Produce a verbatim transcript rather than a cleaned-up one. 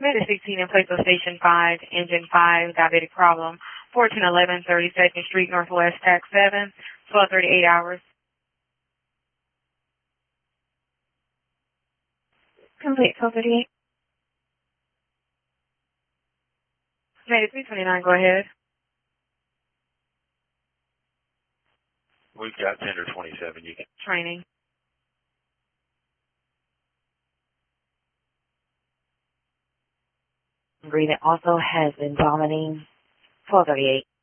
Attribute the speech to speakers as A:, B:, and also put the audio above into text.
A: Commander sixteen in place of Station five, Engine five, diabetic problem, fourteen eleven thirty-second Street Northwest, Tax seven, twelve thirty-eight hours. Complete, twelve thirty-eight. Commander three twenty-nine, go ahead.
B: We've got Tender twenty-seven. You can
A: Training.
C: Breathing also has been vomiting. twelve thirty-eight.